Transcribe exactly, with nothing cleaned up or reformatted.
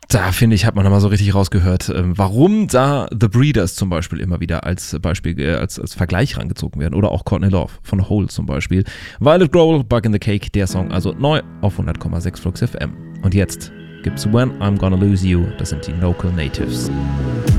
Da finde ich, hat man nochmal so richtig rausgehört, ähm, warum da The Breeders zum Beispiel immer wieder als Beispiel, äh, als, als Vergleich rangezogen werden. Oder auch Courtney Love von Hole zum Beispiel. Violet Growl, Bug in the Cake, der Song also neu auf hundert Komma sechs Flux F M. Und jetzt gibt's When I'm Gonna Lose You, das sind die Local Natives.